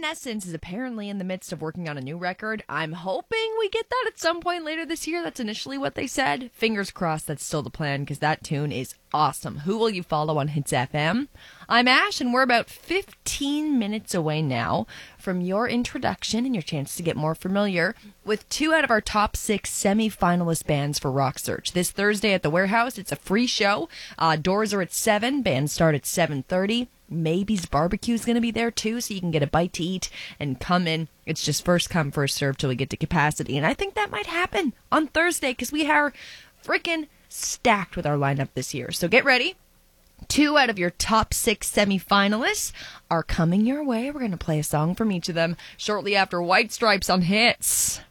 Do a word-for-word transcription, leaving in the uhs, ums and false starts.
Evanescence is apparently in the midst of working on a new record. I'm hoping we get that at some point later this year. That's initially what they said. Fingers crossed that's still the plan, because that tune is awesome. Who Will You Follow on Hits F M? I'm Ash, and we're about fifteen minutes away now from your introduction and your chance to get more familiar with two out of our top six semi-finalist bands for Rock Search. This Thursday at the Warehouse, it's a free show. Uh, doors are at seven. Bands start at seven thirty. Maybe's Barbecue is going to be there too, so you can get a bite to eat and come in. It's just first come, first serve till we get to capacity. And I think that might happen on Thursday, because we are freaking stacked with our lineup this year. So get ready. Two out of your top six semi-finalists are coming your way. We're going to play a song from each of them shortly after White Stripes on Hits.